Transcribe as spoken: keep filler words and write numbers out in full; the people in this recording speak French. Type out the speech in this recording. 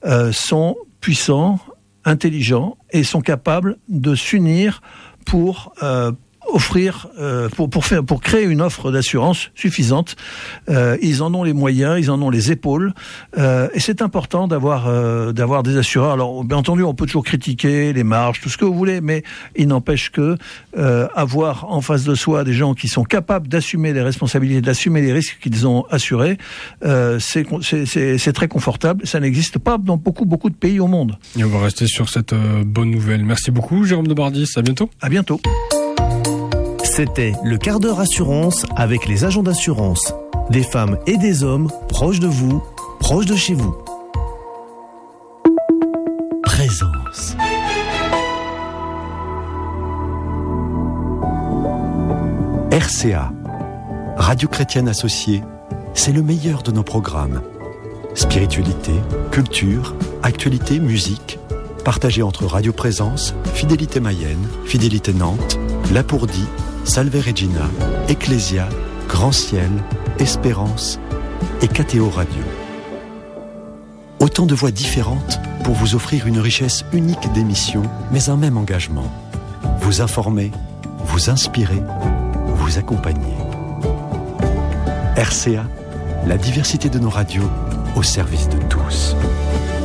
euh, sont puissants, intelligents et sont capables de s'unir pour euh, offrir, euh, pour pour faire, pour créer une offre d'assurance suffisante. Euh, ils en ont les moyens, ils en ont les épaules, euh, et c'est important d'avoir euh, d'avoir des assureurs. Alors, bien entendu, on peut toujours critiquer les marges, tout ce que vous voulez, mais il n'empêche que euh, avoir en face de soi des gens qui sont capables d'assumer les responsabilités, d'assumer les risques qu'ils ont assurés, euh, c'est, c'est c'est c'est très confortable. Ça n'existe pas dans beaucoup beaucoup de pays au monde. Et on va rester sur cette euh, bonne nouvelle. Merci beaucoup, Jérôme de Bardis. À bientôt. À bientôt. C'était le quart d'heure assurance avec les agents d'assurance. Des femmes et des hommes proches de vous, proches de chez vous. Présence. R C A, Radio Chrétienne Associée, c'est le meilleur de nos programmes. Spiritualité, culture, actualité, musique, partagé entre Radio Présence, Fidélité Mayenne, Fidélité Nantes, Lapourdie, Salve Regina, Ecclésia, Grand Ciel, Espérance et K T O Radio. Autant de voix différentes pour vous offrir une richesse unique d'émissions, mais un même engagement. Vous informer, vous inspirer, vous accompagner. R C A, la diversité de nos radios au service de tous.